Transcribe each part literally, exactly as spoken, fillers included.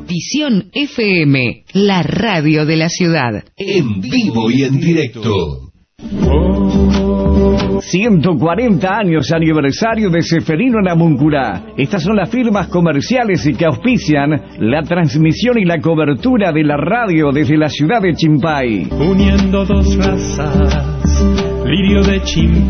Visión F M, la radio de la ciudad. En vivo y en directo. ciento cuarenta años aniversario de Ceferino Namuncurá. Estas son las firmas comerciales que auspician la transmisión y la cobertura de la radio desde la ciudad de Chimpay. Uniendo dos razas, lirio de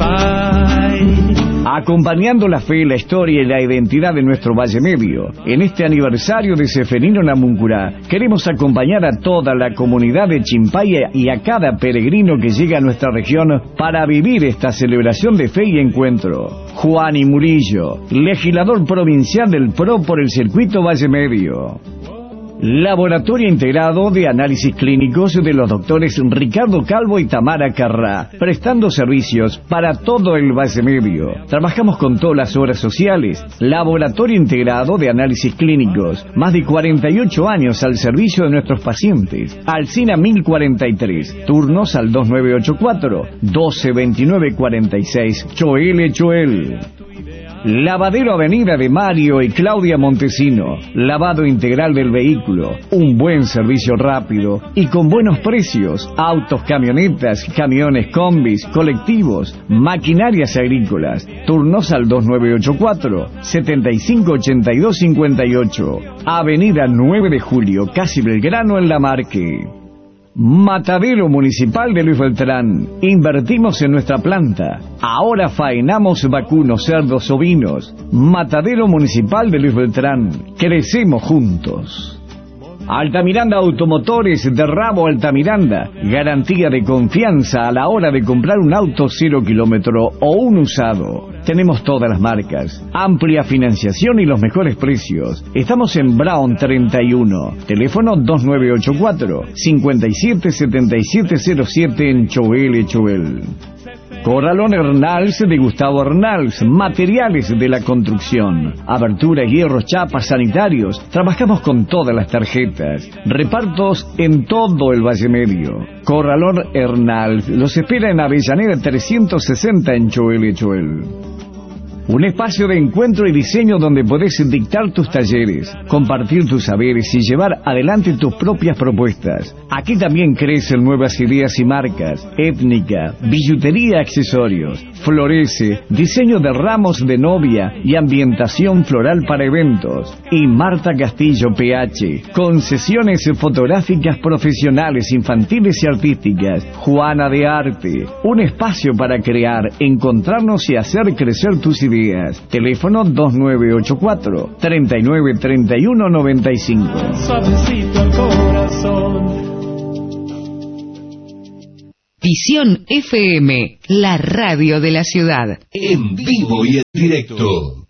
Chimpay. Acompañando la fe, la historia y la identidad de nuestro Valle Medio. En este aniversario de Ceferino Namuncurá, queremos acompañar a toda la comunidad de Chimpay y a cada peregrino que llega a nuestra región para vivir esta celebración de fe y encuentro. Juan y Murillo, legislador provincial del P R O por el circuito Valle Medio. Laboratorio Integrado de Análisis Clínicos de los doctores Ricardo Calvo y Tamara Carrá, prestando servicios para todo el Valle Medio. Trabajamos con todas las obras sociales. Laboratorio Integrado de Análisis Clínicos, más de cuarenta y ocho años al servicio de nuestros pacientes. Alcina mil cuarenta y tres, turnos al dos nueve ocho cuatro, doce veintinueve cuarenta y seis, Choel Choel. Lavadero Avenida de Mario y Claudia Montesino, lavado integral del vehículo, un buen servicio rápido y con buenos precios, autos, camionetas, camiones, combis, colectivos, maquinarias agrícolas, turnos al dos nueve ocho cuatro, setenta y cinco ochenta y dos cincuenta y ocho, Avenida nueve de Julio, casi Belgrano en La Marque. Matadero Municipal de Luis Beltrán. Invertimos en nuestra planta. Ahora faenamos vacunos, cerdos, ovinos. Matadero Municipal de Luis Beltrán. Crecemos juntos. Altamiranda Automotores de Rabo Altamiranda. Garantía de confianza a la hora de comprar un auto cero kilómetro o un usado. Tenemos todas las marcas, amplia financiación y los mejores precios. Estamos en Brown treinta y uno, teléfono dos nueve ocho cuatro, cinco siete siete siete cero siete en Choel Choel. Corralón Hernals de Gustavo Hernals, materiales de la construcción, aberturas, hierros, chapas, sanitarios. Trabajamos con todas las tarjetas, repartos en todo el Valle Medio. Corralón Hernals los espera en Avellaneda trescientos sesenta en Choel Choel. Un espacio de encuentro y diseño donde podés dictar tus talleres, compartir tus saberes y llevar adelante tus propias propuestas. Aquí también crecen nuevas ideas y marcas, étnica, billutería, accesorios, florece, diseño de ramos de novia y ambientación floral para eventos. Y Marta Castillo P H, concesiones fotográficas profesionales, infantiles y artísticas. Juana de Arte, un espacio para crear, encontrarnos y hacer crecer tus ideas. Teléfono dos nueve ocho cuatro, treinta y nueve treinta y uno noventa y cinco. Suavecito el corazón. Visión F M, la radio de la ciudad. En vivo y en directo.